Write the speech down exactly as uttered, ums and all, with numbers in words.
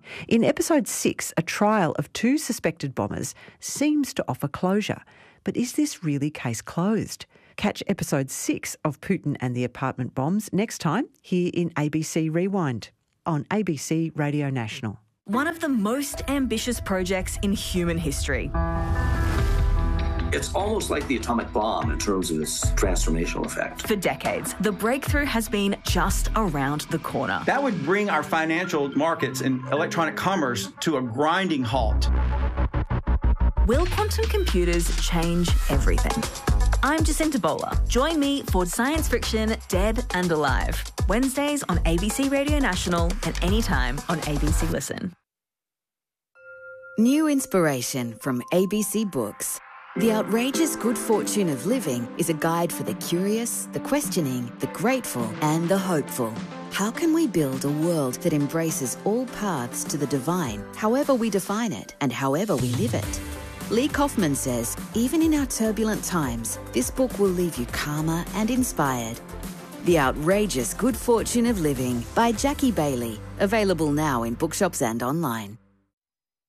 In episode six, a trial of two suspected bombers seems to offer closure. But is this really case closed? Catch episode six of Putin and the Apartment Bombs next time here in A B C Rewind on A B C Radio National. One of the most ambitious projects in human history. It's almost like the atomic bomb in terms of its transformational effect. For decades, the breakthrough has been just around the corner. That would bring our financial markets and electronic commerce to a grinding halt. Will quantum computers change everything? I'm Jacinta Bowler. Join me for Science Friction Dead and Alive. Wednesdays on A B C Radio National and anytime on A B C Listen. New inspiration from A B C Books. The Outrageous Good Fortune of Living is a guide for the curious, the questioning, the grateful, and the hopeful. How can we build a world that embraces all paths to the divine, however we define it and however we live it? Lee Kaufman says, even in our turbulent times, this book will leave you calmer and inspired. The Outrageous Good Fortune of Living by Jackie Bailey. Available now in bookshops and online.